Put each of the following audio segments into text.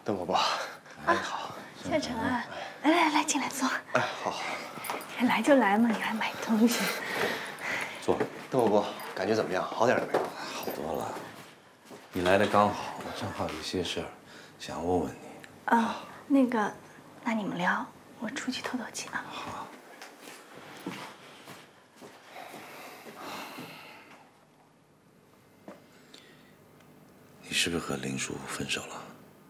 邓伯伯，哎，好。 夏承啊，来，进来坐。 哎，好。 来就来嘛，你还买东西。 坐。 邓伯伯，感觉怎么样？好点了没有？ 好多了。你来的刚好，我正好有些事儿想问问你。 啊，那个，那你们聊，我出去透透气啊。 好。你是不是和林叔分手了？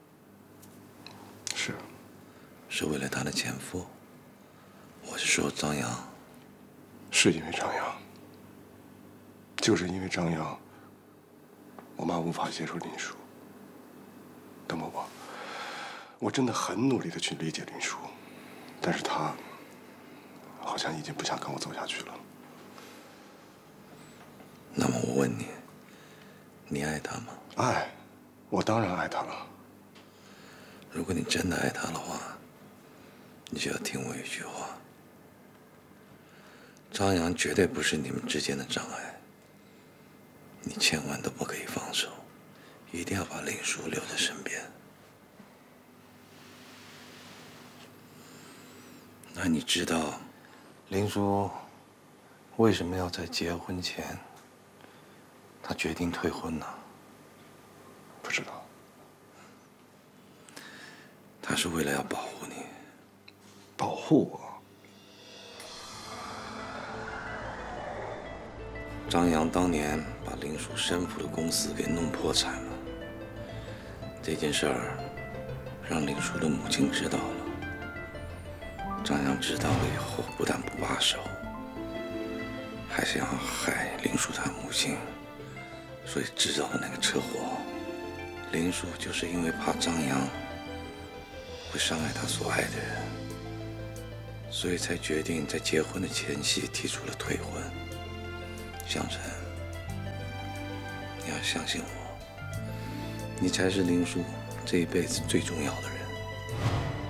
是。 是为了他的前夫？我是说张扬。 是因为张扬。就是因为张扬，我妈无法接受林叔。邓伯伯，我真的很努力的去理解林叔，但是他好像已经不想跟我走下去了。 那么我问你，你爱他吗？ 爱，我当然爱他了。 如果你真的爱他的话，你就要听我一句话。张扬绝对不是你们之间的障碍，你千万都不可以放手，一定要把林叔留在身边。那你知道林叔为什么要在结婚前他决定退婚呢？ 不知道。 他是为了要保护你。 保护我？ 张扬当年把林叔生父的公司给弄破产了，这件事儿让林叔的母亲知道了。张扬知道了以后，不但不罢手，还想要害林叔他母亲，所以制造了那个车祸。林叔就是因为怕张扬会伤害他所爱的人，所以才决定在结婚的前夕提出了退婚。向晨，你要相信我，你才是林叔这一辈子最重要的人。